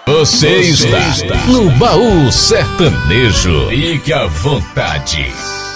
Você está no Baú Sertanejo. Fique à vontade.